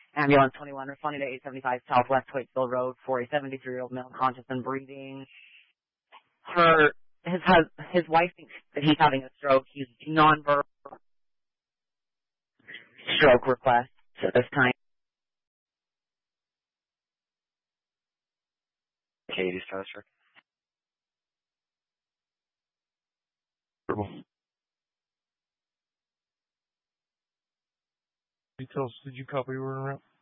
Ambulance 21 responding to 875 Southwest Hoytsville Road for a 73-year-old male conscious and breathing. His wife thinks that he's having a stroke. He's nonverbal. Stroke request at this time. Katie Strasser. Details, did you copy word around?